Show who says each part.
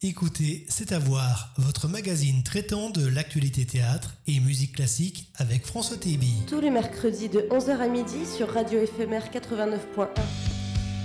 Speaker 1: Écoutez, c'est à voir, votre magazine traitant de l'actualité théâtre et musique classique avec François Téby.
Speaker 2: Tous les mercredis de 11h à midi sur Radio Éphémère 89.1.